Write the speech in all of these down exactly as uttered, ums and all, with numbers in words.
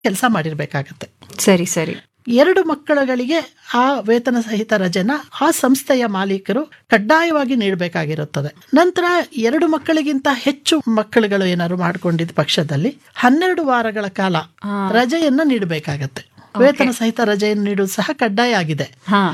ಕೆಲಸ ಮಾಡಿರ್ಬೇಕಾಗತ್ತೆ. ಸರಿ ಸರಿ. ಎರಡು ಮಕ್ಕಳುಗಳಿಗೆ ಆ ವೇತನ ಸಹಿತ ರಜೆನ ಆ ಸಂಸ್ಥೆಯ ಮಾಲೀಕರು ಕಡ್ಡಾಯವಾಗಿ ನೀಡಬೇಕಾಗಿರುತ್ತದೆ. ನಂತರ ಎರಡು ಮಕ್ಕಳಿಗಿಂತ ಹೆಚ್ಚು ಮಕ್ಕಳುಗಳು ಏನಾದ್ರು ಮಾಡ್ಕೊಂಡಿದ್ದ ಪಕ್ಷದಲ್ಲಿ ಹನ್ನೆರಡು ವಾರಗಳ ಕಾಲ ರಜೆಯನ್ನ ನೀಡಬೇಕಾಗತ್ತೆ. ವೇತನ ಸಹಿತ ರಜೆಯನ್ನು ನೀಡುವುದು ಸಹ ಕಡ್ಡಾಯ ಆಗಿದೆ.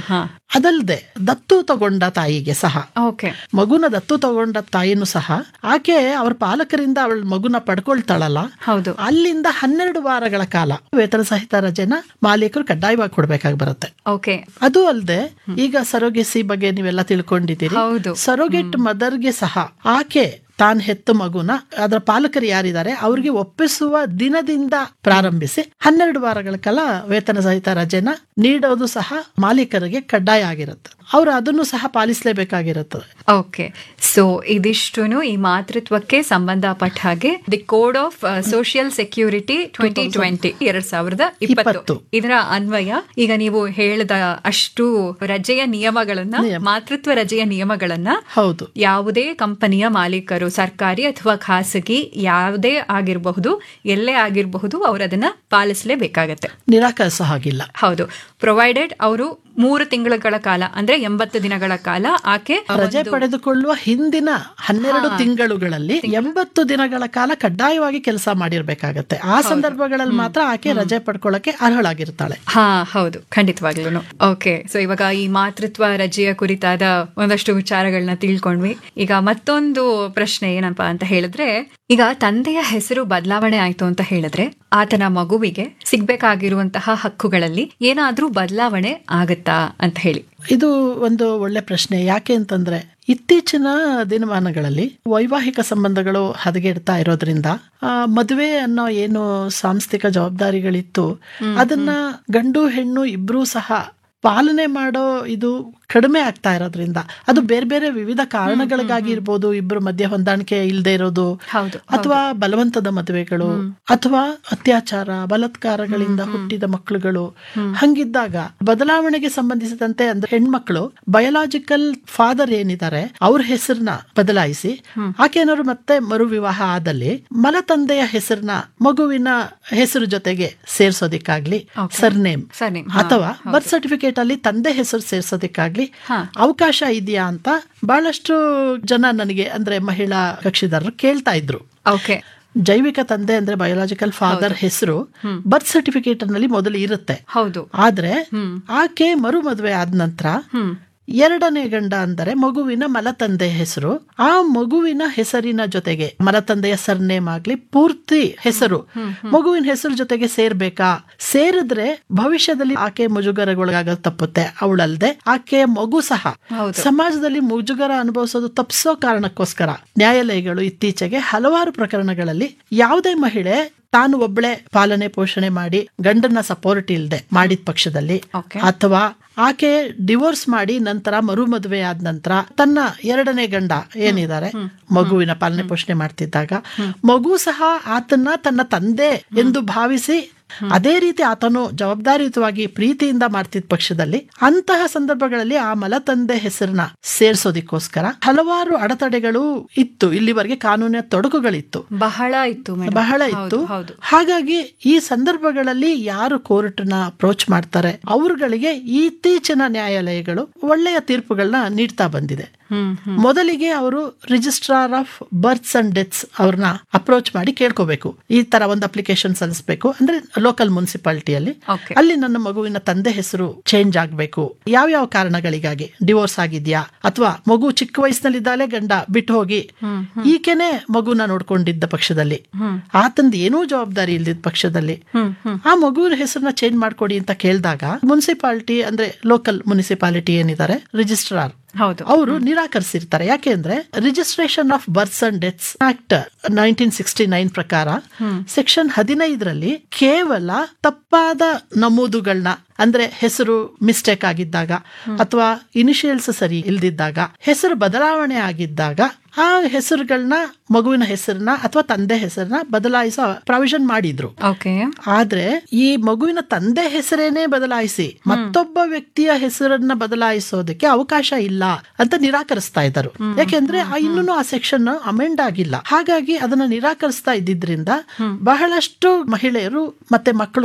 ಅದಲ್ಲದೆ ದತ್ತು ತಗೊಂಡ ತಾಯಿಗೆ ಸಹ, ಮಗುನ ದತ್ತು ತಗೊಂಡ ತಾಯಿನೂ ಸಹ ಆಕೆ ಅವ್ರ ಪಾಲಕರಿಂದ ಅವಳ ಮಗುನ ಪಡ್ಕೊಳ್ತಾಳಲ್ಲ, ಅಲ್ಲಿಂದ ಹನ್ನೆರಡು ವಾರಗಳ ಕಾಲ ವೇತನ ಸಹಿತ ರಜೆನ ಮಾಲೀಕರು ಕಡ್ಡಾಯವಾಗಿ ಕೊಡ್ಬೇಕಾಗಿ ಬರುತ್ತೆ. ಅದು ಅಲ್ಲದೆ ಈಗ ಸರೋಗೆಸಿ ಬಗ್ಗೆ ನೀವೆಲ್ಲ ತಿಳ್ಕೊಂಡಿದ್ದೀರಿ. ಸರೋಗೆಟ್ ಮದರ್ಗೆ ಸಹ ಆಕೆ ತಾನ್ ಹೆತ್ತ ಮಗುನ ಅದರ ಪಾಲಕರು ಯಾರಿದ್ದಾರೆ ಅವ್ರಿಗೆ ಒಪ್ಪಿಸುವ ದಿನದಿಂದ ಪ್ರಾರಂಭಿಸಿ ಹನ್ನೆರಡು ವಾರಗಳ ಕಾಲ ವೇತನ ಸಹಿತ ರಜೆನ ನೀಡೋದು ಸಹ ಮಾಲೀಕರಿಗೆ ಕಡ್ಡಾಯ ಆಗಿರುತ್ತೆ. ಅವರು ಅದನ್ನು ಸಹ ಪಾಲಿಸಲೇಬೇಕಾಗಿರುತ್ತದೆ. ಓಕೆ, ಸೊ ಇದಿಷ್ಟುನು ಈ ಮಾತೃತ್ವಕ್ಕೆ ಸಂಬಂಧಪಟ್ಟ ಹಾಗೆ the code of social security twenty twenty ಎರಡ್ ಸಾವಿರದ ಇಪ್ಪತ್ತು ಇದರ ಅನ್ವಯ ಈಗ ನೀವು ಹೇಳಿದ ಅಷ್ಟು ರಜೆಯ ನಿಯಮಗಳನ್ನ, ಮಾತೃತ್ವ ರಜೆಯ ನಿಯಮಗಳನ್ನ ಹೌದು ಯಾವುದೇ ಕಂಪನಿಯ ಮಾಲೀಕರು, ಸರ್ಕಾರಿ ಅಥವಾ ಖಾಸಗಿ ಯಾವುದೇ ಆಗಿರಬಹುದು, ಎಲ್ಲೇ ಆಗಿರಬಹುದು, ಅವರು ಅದನ್ನ ಪಾಲಿಸಲೇಬೇಕಾಗತ್ತೆ, ನಿರಾಕರಿಸೋ ಹಾಗಿಲ್ಲ. ಹೌದು, ಪ್ರೊವೈಡೆಡ್ ಅವರು ಮೂರು ತಿಂಗಳ ಕಾಲ ಅಂದ್ರೆ ಎಂಬತ್ತು ದಿನಗಳ ಕಾಲ ಆಕೆ ರಜೆ ಪಡೆದುಕೊಳ್ಳುವ ಹಿಂದಿನ ಹನ್ನೆರಡು ತಿಂಗಳುಗಳಲ್ಲಿ ಎಂಬತ್ತು ದಿನಗಳ ಕಾಲ ಕಡ್ಡಾಯವಾಗಿ ಕೆಲಸ ಮಾಡಿರ್ಬೇಕಾಗತ್ತೆ. ಆ ಸಂದರ್ಭಗಳಲ್ಲಿ ಮಾತ್ರ ಆಕೆ ರಜೆ ಪಡ್ಕೊಳ್ಳಕ್ಕೆ ಅರ್ಹಳಾಗಿರ್ತಾಳೆ. ಹಾ ಹೌದು, ಖಂಡಿತವಾಗ್ಲೂ. ಓಕೆ, ಸೊ ಇವಾಗ ಈ ಮಾತೃತ್ವ ರಜೆಯ ಕುರಿತಾದ ಒಂದಷ್ಟು ವಿಚಾರಗಳನ್ನ ತಿಳ್ಕೊಂಡ್ವಿ. ಈಗ ಮತ್ತೊಂದು ಪ್ರಶ್ನೆ ಏನಪ್ಪಾ ಅಂತ ಹೇಳಿದ್ರೆ, ಈಗ ತಂದೆಯ ಹೆಸರು ಬದಲಾವಣೆ ಆಯ್ತು ಅಂತ ಹೇಳಿದ್ರೆ ಆತನ ಮಗುವಿಗೆ ಸಿಗ್ಬೇಕಾಗಿರುವಂತಹ ಹಕ್ಕುಗಳಲ್ಲಿ ಏನಾದ್ರೂ ಬದಲಾವಣೆ ಆಗತ್ತಾ ಅಂತ ಹೇಳಿ. ಇದು ಒಂದು ಒಳ್ಳೆ ಪ್ರಶ್ನೆ. ಯಾಕೆ ಅಂತಂದ್ರೆ ಇತ್ತೀಚಿನ ದಿನಮಾನಗಳಲ್ಲಿ ವೈವಾಹಿಕ ಸಂಬಂಧಗಳು ಹದಗೆಡ್ತಾ ಇರೋದ್ರಿಂದ ಆ ಮದುವೆ ಅನ್ನೋ ಏನು ಸಾಂಸ್ಥಿಕ ಜವಾಬ್ದಾರಿಗಳಿತ್ತು ಅದನ್ನ ಗಂಡು ಹೆಣ್ಣು ಇಬ್ರು ಸಹ ಪಾಲನೆ ಮಾಡೋ ಇದು ಕಡಿಮೆ ಆಗ್ತಾ ಇರೋದ್ರಿಂದ, ಅದು ಬೇರೆ ಬೇರೆ ವಿವಿಧ ಕಾರಣಗಳಿಗಾಗಿ ಇರ್ಬೋದು. ಇಬ್ರು ಮಧ್ಯೆ ಹೊಂದಾಣಿಕೆ ಇಲ್ಲದೆ ಇರೋದು, ಅಥವಾ ಬಲವಂತದ ಮದುವೆಗಳು, ಅಥವಾ ಅತ್ಯಾಚಾರ ಬಲಾತ್ಕಾರಗಳಿಂದ ಹುಟ್ಟಿದ ಮಕ್ಕಳುಗಳು. ಹಂಗಿದ್ದಾಗ ಬದಲಾವಣೆಗೆ ಸಂಬಂಧಿಸಿದಂತೆ ಅಂದ್ರೆ ಹೆಣ್ಮಕ್ಳು ಬಯೋಲಾಜಿಕಲ್ ಫಾದರ್ ಏನಿದ್ದಾರೆ ಅವ್ರ ಹೆಸರನ್ನ ಬದಲಾಯಿಸಿ ಆಕೆ ಏನಾದ್ರು ಮತ್ತೆ ಮರು ವಿವಾಹ ಆದಲ್ಲಿ ಮಲತಂದೆಯ ಹೆಸರನ್ನ ಮಗುವಿನ ಹೆಸರು ಜೊತೆಗೆ ಸೇರ್ಸೋದಿಕ್ಕಾಗ್ಲಿ, ಸರ್ನೇಮ್ ಅಥವಾ ಬರ್ತ್ ಸರ್ಟಿಫಿಕೇಟ್ ಅಲ್ಲಿ ತಂದೆ ಹೆಸರು ಸೇರ್ಸೋದಿಕ್ಕಾಗ್ಲಿ ಅವಕಾಶ ಇದೆಯಾ ಅಂತ ಬಹಳಷ್ಟು ಜನ ನನಗೆ ಅಂದ್ರೆ ಮಹಿಳಾ ಕಕ್ಷಿದಾರರು ಕೇಳ್ತಾ ಇದ್ರು. ಜೈವಿಕ ತಂದೆ ಅಂದ್ರೆ ಬಯೋಲಾಜಿಕಲ್ ಫಾದರ್ ಹೆಸರು ಬರ್ತ್ ಸರ್ಟಿಫಿಕೇಟ್ ನಲ್ಲಿ ಮೊದಲು ಇರುತ್ತೆ. ಆದ್ರೆ ಆಕೆ ಮರು ಮದುವೆ ಆದ ನಂತರ ಎರಡನೇ ಗಂಡ ಅಂದರೆ ಮಗುವಿನ ಮಲತಂದೆ ಹೆಸರು, ಆ ಮಗುವಿನ ಹೆಸರಿನ ಜೊತೆಗೆ ಮಲತಂದೆಯ ಸರ್ನೇಮ್ ಆಗ್ಲಿ ಪೂರ್ತಿ ಹೆಸರು ಮಗುವಿನ ಹೆಸರು ಜೊತೆಗೆ ಸೇರ್ಬೇಕಾ? ಸೇರಿದ್ರೆ ಭವಿಷ್ಯದಲ್ಲಿ ಆಕೆ ಮುಜುಗರಗೊಳಗಾಗ ತಪ್ಪುತ್ತೆ. ಅವಳಲ್ದೆ ಆಕೆಯ ಮಗು ಸಹ ಸಮಾಜದಲ್ಲಿ ಮುಜುಗರ ಅನುಭವಿಸೋದು ತಪ್ಪಿಸೋ ಕಾರಣಕ್ಕೋಸ್ಕರ ನ್ಯಾಯಾಲಯಗಳು ಇತ್ತೀಚೆಗೆ ಹಲವಾರು ಪ್ರಕರಣಗಳಲ್ಲಿ ಯಾವುದೇ ಮಹಿಳೆ ತಾನು ಒಬ್ಬಳೆ ಪಾಲನೆ ಪೋಷಣೆ ಮಾಡಿ ಗಂಡನ ಸಪೋರ್ಟ್ ಇಲ್ಲದೆ ಮಾಡಿದ ಪಕ್ಷದಲ್ಲಿ, ಅಥವಾ ಆಕೆ ಡಿವೋರ್ಸ್ ಮಾಡಿ ನಂತರ ಮರು ಮದುವೆ ಆದ ನಂತರ ತನ್ನ ಎರಡನೇ ಗಂಡ ಏನಿದ್ದಾರೆ ಮಗುವಿನ ಪಾಲನೆ ಪೋಷಣೆ ಮಾಡ್ತಿದ್ದಾಗ ಮಗು ಸಹ ಆತನ್ನ ತನ್ನ ತಂದೆ ಎಂದು ಭಾವಿಸಿ ಅದೇ ರೀತಿ ಆತನು ಜವಾಬ್ದಾರಿಯುತವಾಗಿ ಪ್ರೀತಿಯಿಂದ ಮಾಡ್ತಿದ್ದ ಪಕ್ಷದಲ್ಲಿ ಅಂತಹ ಸಂದರ್ಭಗಳಲ್ಲಿ ಆ ಮಲತಂದೆ ಹೆಸರನ್ನ ಸೇರ್ಸೋದಿಕ್ಕೋಸ್ಕರ ಹಲವಾರು ಅಡೆತಡೆಗಳು ಇತ್ತು. ಇಲ್ಲಿವರೆಗೆ ಕಾನೂನಿನ ತೊಡಕುಗಳಿತ್ತು, ಬಹಳ ಇತ್ತು ಬಹಳ ಇತ್ತು. ಹಾಗಾಗಿ ಈ ಸಂದರ್ಭಗಳಲ್ಲಿ ಯಾರು ಕೋರ್ಟ್ನ ಅಪ್ರೋಚ್ ಮಾಡ್ತಾರೆ ಅವರುಗಳಿಗೆ ಇತ್ತೀಚಿನ ನ್ಯಾಯಾಲಯಗಳು ಒಳ್ಳೆಯ ತೀರ್ಪುಗಳನ್ನ ನೀಡ್ತಾ ಬಂದಿದೆ. ಮೊದಲಿಗೆ ಅವರು registrar of berths and deaths ಅವ್ರನ್ನ ಅಪ್ರೋಚ್ ಮಾಡಿ ಕೇಳ್ಕೋಬೇಕು, ಈ ತರ ಒಂದು ಅಪ್ಲಿಕೇಶನ್ ಸಲ್ಲಿಸಬೇಕು ಅಂದ್ರೆ ಲೋಕಲ್ ಮುನ್ಸಿಪಾಲಿಟಿಯಲ್ಲಿ, ಅಲ್ಲಿ ನನ್ನ ಮಗುವಿನ ತಂದೆ ಹೆಸರು ಚೇಂಜ್ ಆಗ್ಬೇಕು, ಯಾವ ಯಾವ ಕಾರಣಗಳಿಗಾಗಿ, ಡಿವೋರ್ಸ್ ಆಗಿದ್ಯಾ ಅಥವಾ ಮಗು ಚಿಕ್ಕ ವಯಸ್ಸಿನಲ್ಲಿದ್ದಾಲೆ ಗಂಡ ಬಿಟ್ಟು ಹೋಗಿ ಈಕೆನೆ ಮಗುನ ನೋಡ್ಕೊಂಡಿದ್ದ ಪಕ್ಷದಲ್ಲಿ, ಆತಂದ ಏನೂ ಜವಾಬ್ದಾರಿ ಇಲ್ದಿದ್ದ ಪಕ್ಷದಲ್ಲಿ ಆ ಮಗುವಿನ ಹೆಸರನ್ನ ಚೇಂಜ್ ಮಾಡ್ಕೊಡಿ ಅಂತ ಕೇಳಿದಾಗ ಮುನ್ಸಿಪಾಲಿಟಿ ಅಂದ್ರೆ ಲೋಕಲ್ ಮುನ್ಸಿಪಾಲಿಟಿ ಏನಿದ್ದಾರೆ ರಿಜಿಸ್ಟ್ರಾರ್ ಅವರು ನಿರಾಕರಿಸಿರ್ತಾರೆ. ಯಾಕೆಂದ್ರೆ registration of berths and deaths act nineteen sixty nine ಪ್ರಕಾರ ಸೆಕ್ಷನ್ ಹದಿನೈದರಲ್ಲಿ ಕೇವಲ ತಪ್ಪಾದ ನಮೂದುಗಳನ್ನ ಅಂದ್ರೆ ಹೆಸರು ಮಿಸ್ಟೇಕ್ ಆಗಿದ್ದಾಗ ಅಥವಾ ಇನಿಷಿಯಲ್ಸ್ ಸರಿ ಇಲ್ದಿದ್ದಾಗ, ಹೆಸರು ಬದಲಾವಣೆ ಆಗಿದ್ದಾಗ ಆ ಹೆಸರುಗಳನ್ನ, ಮಗುವಿನ ಹೆಸರನ್ನ ಅಥವಾ ತಂದೆ ಹೆಸರನ್ನ ಬದಲಾಯಿಸೋ ಪ್ರಾವಿಷನ್ ಮಾಡಿದ್ರು. ಓಕೆ. ಆದ್ರೆ ಈ ಮಗುವಿನ ತಂದೆ ಹೆಸರೇನೆ ಬದಲಾಯಿಸಿ ಮತ್ತೊಬ್ಬ ವ್ಯಕ್ತಿಯ ಹೆಸರನ್ನ ಬದಲಾಯಿಸೋದಕ್ಕೆ ಅವಕಾಶ ಇಲ್ಲ ಅಂತ ನಿರಾಕರಿಸ್ತಾ ಇದ್ದರು. ಯಾಕೆಂದ್ರೆ ಇನ್ನೂ ಆ ಸೆಕ್ಷನ್ ಅಮೆಂಡ್ ಆಗಿಲ್ಲ. ಹಾಗಾಗಿ ಅದನ್ನ ನಿರಾಕರಿಸ್ತಾ ಇದ್ದಿದ್ರಿಂದ ಬಹಳಷ್ಟು ಮಹಿಳೆಯರು ಮತ್ತೆ ಮಕ್ಕಳು